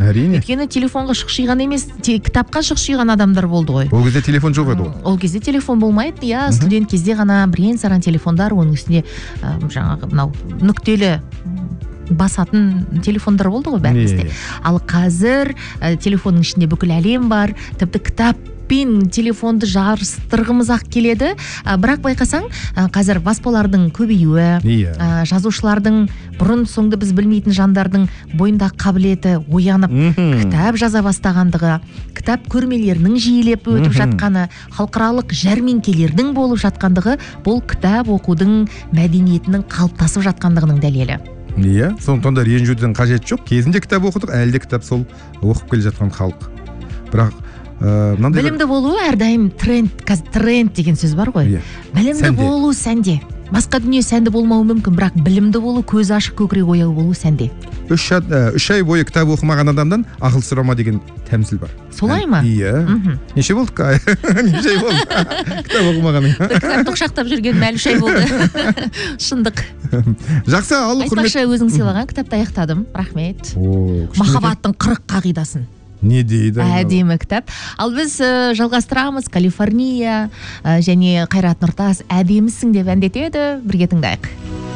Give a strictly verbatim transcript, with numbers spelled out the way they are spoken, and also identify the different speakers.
Speaker 1: Әрине.
Speaker 2: Өйткені телефонға шұқшиған емес, кітапқа шұқшиған адамдар болды ғой.
Speaker 1: Ол кезде телефон жоқ еді ғой.
Speaker 2: Ол кезде телефон болмайды, иә, студент кезде ғана бірен-саран телефондар, оның үстіне жаңағы мынау нүктелі басатын телефондар болды ғой бәрімізде. Ал қазір телефонның ішінде бүкіл әлем бар, тіпті кітап пен телефонды жарыстырғымыз ақ келеді. Бірақ байқасаң, қазір баспалардың көбеюі, жазушылардың бұрын соңды біз білмейтін жандардың бойындағы қабілеті оянып, кітап жаза бастағандығы, кітап көрмелерінің жиілеп өтіп жатқаны, халықаралық жәрмеңкелердің болып жатқандығы, бұл кітап оқудың мәдениетінің қалыптасып жатқандығының дәлелі.
Speaker 1: Иә, сондықтан да ренжуден қажет жоқ. Кезінде кітап оқыдық, әлі де кітап сол оқып келе жатқан халық. Бірақ
Speaker 2: білімді болу әрдайым тренд, тренд деген сөз бар ғой. Білімді болу сәнде. Басқа дүние сәнді болмауы мүмкін, бірақ білімді болу, көз ашық, көкірек ояу болу сәнде.
Speaker 1: Үш ай бойы кітап оқымаған адамдан ақыл сұрама деген тәмсіл бар.
Speaker 2: Солай ма?
Speaker 1: Иә. Неше болдық? Неше ай болды? Кітап оқымағаның.
Speaker 2: Бір кітапты құшақтап жүрген әлі үш ай болды. Шындық.
Speaker 1: Жақсы, ал құрмет.
Speaker 2: Айтпақшы, өзің сыйлаған кітапты аяқтадым. Рахмет. Махаббаттың қырық қағидасын.
Speaker 1: Не дейді?
Speaker 2: Әдемі кітап. Ал біз жалғастырамыз. Калифорния және Қайрат Нұртас әдемісің деп әндетеді. Бірге тыңдайық.